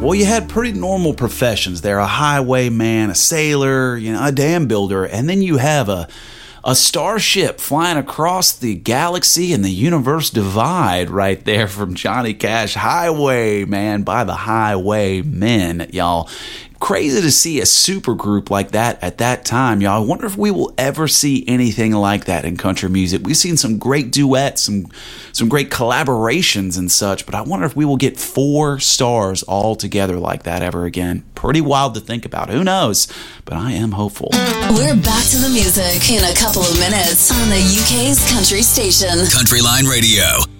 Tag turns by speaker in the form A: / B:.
A: Well, you had pretty normal professions there, a highwayman, a sailor, a dam builder, and then you have a starship flying across the galaxy and the universe divide right there from Johnny Cash. Highwayman by the Highwaymen, y'all. Crazy to see a supergroup like that at that time, y'all. I wonder if we will ever see anything like that in country music. We've seen some great duets, some great collaborations and such, but I wonder if we will get 4 stars all together like that ever again. Pretty wild to think about. Who knows? But I am hopeful.
B: We're back to the music in a couple of minutes on the UK's country station.
C: Country Line Radio.